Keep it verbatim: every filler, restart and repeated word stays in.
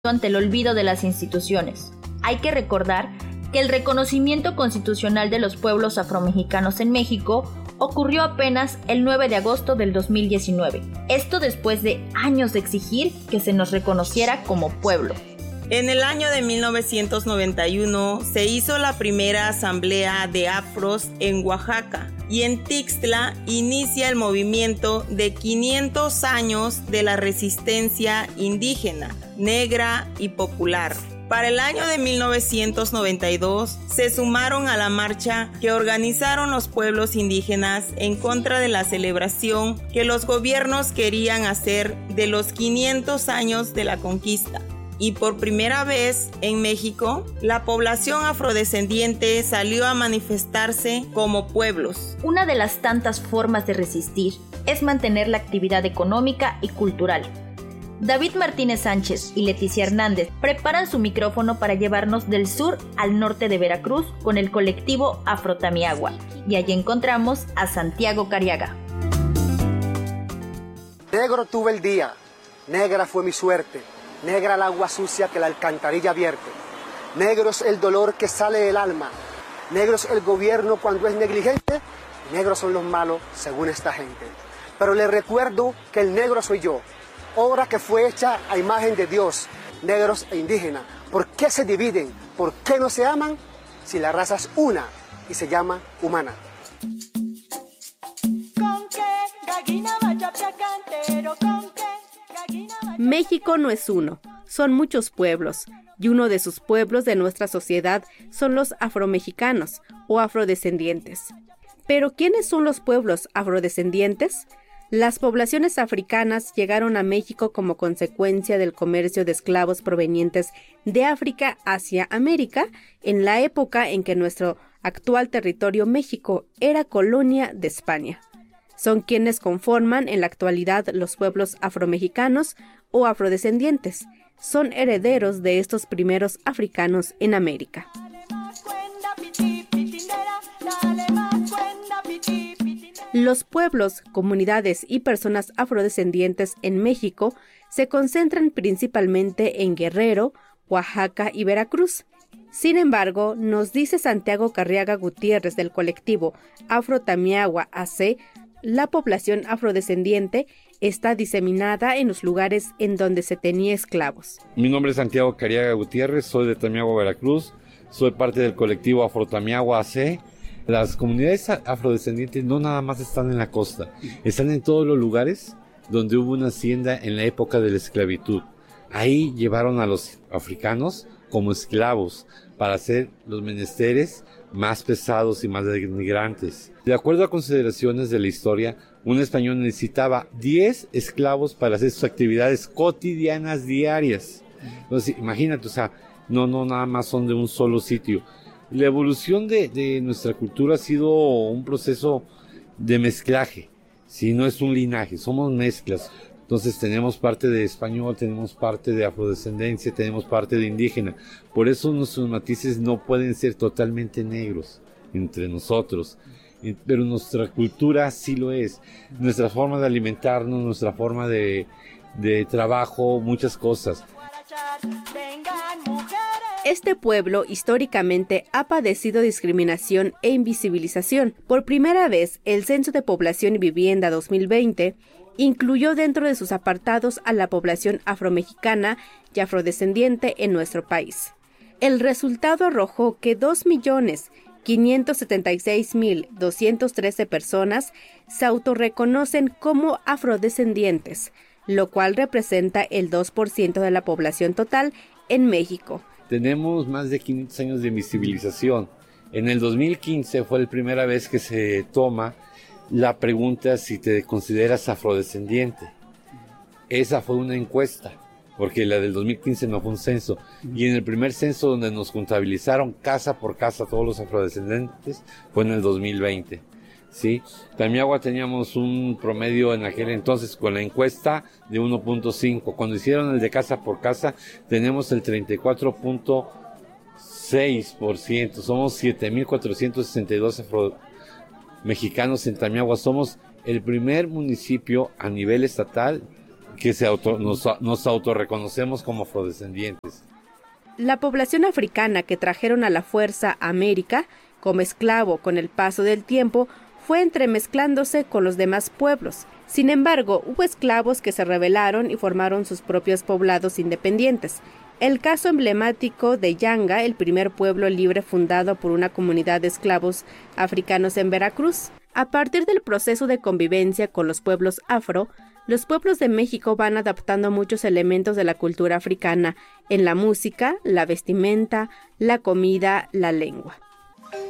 ante el olvido de las instituciones. Hay que recordar que el reconocimiento constitucional de los pueblos afromexicanos en México ocurrió apenas el nueve de agosto del dos mil diecinueve. Esto después de años de exigir que se nos reconociera como pueblo. En el año de mil novecientos noventa y uno se hizo la primera asamblea de afros en Oaxaca y en Tixtla inicia el movimiento de quinientos años de la resistencia indígena, negra y popular. Para el año de mil novecientos noventa y dos se sumaron a la marcha que organizaron los pueblos indígenas en contra de la celebración que los gobiernos querían hacer de los quinientos años de la conquista. Y por primera vez en México, la población afrodescendiente salió a manifestarse como pueblos. Una de las tantas formas de resistir es mantener la actividad económica y cultural. David Martínez Sánchez y Leticia Hernández preparan su micrófono para llevarnos del sur al norte de Veracruz con el colectivo Afrotamiagua. Y allí encontramos a Santiago Cariaga. Negro tuve el día, negra fue mi suerte. Negra el agua sucia que la alcantarilla vierte. Negro es el dolor que sale del alma. Negro es el gobierno cuando es negligente. Negros son los malos según esta gente. Pero les recuerdo que el negro soy yo. Obra que fue hecha a imagen de Dios. Negros e indígenas. ¿Por qué se dividen? ¿Por qué no se aman? Si la raza es una y se llama humana. México no es uno, son muchos pueblos, y uno de sus pueblos de nuestra sociedad son los afromexicanos o afrodescendientes. ¿Pero quiénes son los pueblos afrodescendientes? Las poblaciones africanas llegaron a México como consecuencia del comercio de esclavos provenientes de África hacia América, en la época en que nuestro actual territorio México era colonia de España. Son quienes conforman en la actualidad los pueblos afromexicanos o afrodescendientes. Son herederos de estos primeros africanos en América. Los pueblos, comunidades y personas afrodescendientes en México se concentran principalmente en Guerrero, Oaxaca y Veracruz. Sin embargo, nos dice Santiago Cariaga Gutiérrez del colectivo Afrotamiagua A C, la población afrodescendiente está diseminada en los lugares en donde se tenía esclavos. Mi nombre es Santiago Cariaga Gutiérrez, soy de Tamiagua, Veracruz, soy parte del colectivo Afrotamiagua A C. Las comunidades afrodescendientes no nada más están en la costa, están en todos los lugares donde hubo una hacienda en la época de la esclavitud. Ahí llevaron a los africanos como esclavos para hacer los menesteres más pesados y más denigrantes. De acuerdo a consideraciones de la historia, un español necesitaba diez esclavos para hacer sus actividades cotidianas diarias. Entonces, imagínate, o sea, no, no nada más son de un solo sitio. La evolución de, de nuestra cultura ha sido un proceso de mezclaje, si no es un linaje, somos mezclas. Entonces tenemos parte de español, tenemos parte de afrodescendencia, tenemos parte de indígena. Por eso nuestros matices no pueden ser totalmente negros entre nosotros. Pero nuestra cultura sí lo es. Nuestra forma de alimentarnos, nuestra forma de, de trabajo, muchas cosas. Este pueblo históricamente ha padecido discriminación e invisibilización. Por primera vez, el Censo de Población y Vivienda dos mil veinte incluyó dentro de sus apartados a la población afromexicana y afrodescendiente en nuestro país. El resultado arrojó que dos millones quinientos setenta y seis mil doscientas trece personas se autorreconocen como afrodescendientes, lo cual representa el dos por ciento de la población total en México. Tenemos más de quinientos años de invisibilización. En el dos mil quince fue la primera vez que se toma la pregunta si te consideras afrodescendiente. Esa fue una encuesta, porque la del dos mil quince no fue un censo. Y en el primer censo donde nos contabilizaron casa por casa todos los afrodescendientes fue en el dos mil veinte. ¿Sí? Tamiagua teníamos un promedio en aquel entonces con la encuesta de uno punto cinco. Cuando hicieron el de casa por casa tenemos el treinta y cuatro punto seis por ciento. Somos siete mil cuatrocientos sesenta y dos afromexicanos en Tamiagua. Somos el primer municipio a nivel estatal que se auto, nos, nos autorreconocemos como afrodescendientes. La población africana que trajeron a la fuerza a América como esclavo con el paso del tiempo fue entremezclándose con los demás pueblos. Sin embargo, hubo esclavos que se rebelaron y formaron sus propios poblados independientes. El caso emblemático de Yanga, el primer pueblo libre fundado por una comunidad de esclavos africanos en Veracruz. A partir del proceso de convivencia con los pueblos afro, los pueblos de México van adaptando muchos elementos de la cultura africana en la música, la vestimenta, la comida, la lengua.